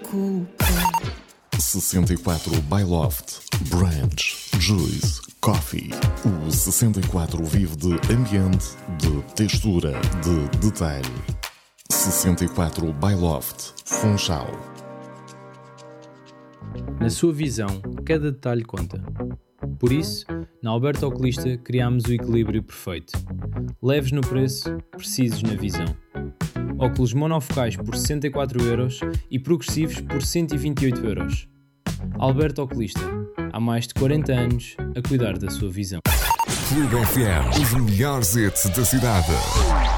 culpa. 64 Byloft, Branch, Juice, Coffee. O 64 vive de ambiente, de textura, de detalhe. 64 Byloft, Funchal. Na sua visão, cada detalhe conta. Por isso, na Alberto Oculista criámos o equilíbrio perfeito. Leves no preço, precisos na visão. Óculos monofocais por 64€ e progressivos por 128€. Alberto Oculista, há mais de 40 anos a cuidar da sua visão. Clube FM, os melhores hits da cidade.